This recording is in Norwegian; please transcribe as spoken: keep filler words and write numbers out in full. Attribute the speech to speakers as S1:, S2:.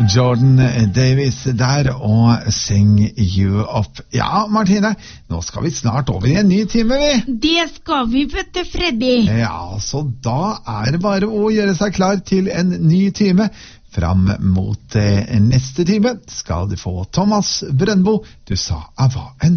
S1: Jordan Davis der og Sing You Up. Ja, Martine, nå skal vi snart over i en ny time, vi.
S2: Det skal vi, vet du, Freddy.
S1: Ja, så da er det bare å gjøre seg klar til en ny time. Fram mot eh, neste time skal du få Thomas Brøndbo. Du sa jeg var en